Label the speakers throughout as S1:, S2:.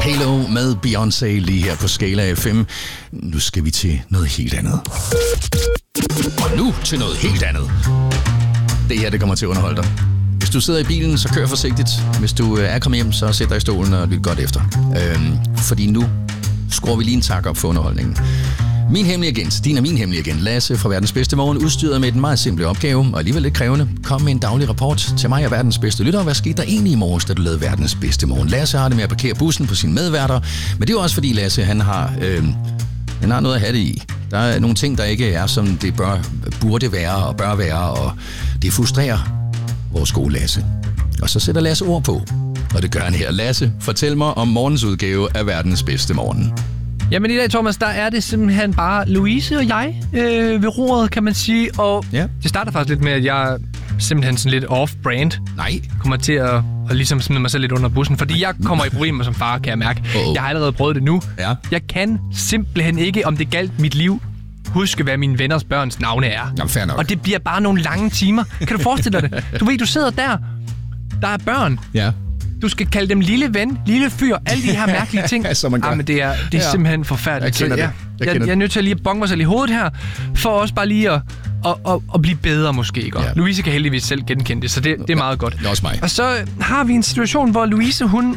S1: Halo med Beyoncé lige her på Skala FM. Nu skal vi til noget helt andet. Og nu til noget helt andet. Det her, det kommer til at underholde dig. Hvis du sidder i bilen, så kør forsigtigt. Hvis du er kommet hjem, så sæt dig i stolen og lyt godt efter. Fordi nu skruer vi lige en tak op for underholdningen. Min hemmelige agent, din og min hemmelige agent, Lasse fra Verdens Bedste Morgen, udstyret med en meget simple opgave, og alligevel lidt krævende. Kom med en daglig rapport til mig og Verdens Bedste Lytter. Hvad skete der egentlig i morges, da du lavede Verdens Bedste Morgen? Lasse har det med at parkere bussen på sine medværter, men det er jo også fordi Lasse, han har noget at have det i. Der er nogle ting, der ikke er, som det burde være og bør være, og det frustrerer vores gode Lasse. Og så sætter Lasse ord på, og det gør han her. Lasse, fortæl mig om morgens udgave af Verdens Bedste Morgen.
S2: Jamen i dag, Thomas, der er det simpelthen bare Louise og jeg ved roret, kan man sige. Og ja. Det starter faktisk lidt med, at jeg simpelthen sådan lidt off-brand.
S1: Nej.
S2: Kommer til at ligesom smide mig selv lidt under bussen, fordi jeg kommer i problemer som far, kan jeg mærke. Jeg har allerede prøvet det nu. Ja. Jeg kan simpelthen ikke, om det galt mit liv, huske, hvad mine venners børns navne er.
S1: Jamen, fair nok.
S2: Og det bliver bare nogle lange timer. Kan du forestille dig det? Du ved, du sidder der er børn.
S1: Ja.
S2: Du skal kalde dem lille ven, lille fyr, alle de her mærkelige ting. Men det er simpelthen forfærdeligt.
S1: Jeg
S2: er nødt til at lige bonge mig selv i hovedet her, for også bare lige at blive bedre måske. Ikke? Ja. Louise kan heldigvis selv genkende det, så det er meget godt.
S1: Det er også mig.
S2: Og så har vi en situation, hvor Louise, hun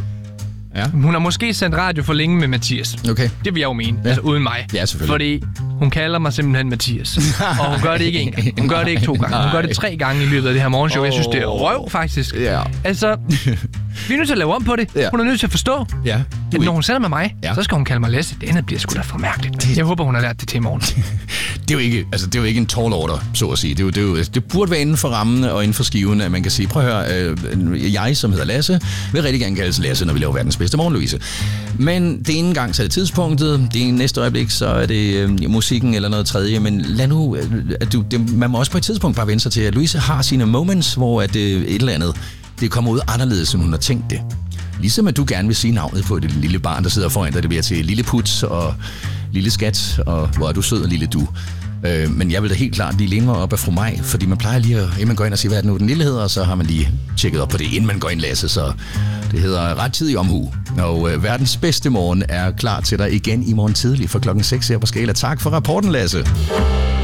S2: har måske sendt radio for længe med Mathias.
S1: Okay.
S2: Det vil jeg jo mene, altså uden mig.
S1: Ja, selvfølgelig.
S2: Fordi hun kalder mig simpelthen Mathias. Og hun gør det ikke en gang. Hun gør det ikke 2 gange. Hun gør det 3 gange i løbet af det her morgenshow. Jeg synes, det er røv, faktisk.
S1: Yeah.
S2: Altså, vi er nødt til at lave om på det. Yeah. Hun er nødt til at forstå, at når hun sender med mig, så skal hun kalde mig Lasse. Det andet bliver sgu da for mærkeligt. Jeg håber, hun har lært det til i morgen.
S1: Det er jo ikke en tall order, så at sige. Det burde være inden for rammen og inden for skiven, at man kan sige, prøv at høre, jeg, som hedder Lasse, vil rigtig gerne kaldes Lasse, når vi laver Verdens Bedste Morgen, Louise. Men det ene gang, så er det tidspunktet. Det næste øjeblik, så er det musikken eller noget tredje. Men lad nu, man må også på et tidspunkt bare vende sig til, at Louise har sine moments, hvor at et eller andet, det kommer ud anderledes, end hun har tænkt det. Ligesom at du gerne vil sige navnet på det lille barn, der sidder foran dig. Det bliver til Lille Put og Lille Skat, og hvor er du sød og lille du. Men jeg vil da helt klart lige læne mig op af fru Maj, fordi man plejer lige at, inden man går ind og siger, hvad er det nu den lille hedder, og så har man lige tjekket op på det, inden man går ind, Lasse. Så det hedder rettidig omhu. Og Verdens Bedste Morgen er klar til dig igen i morgen tidlig fra klokken 6 her på Skala. Tak for rapporten, Lasse.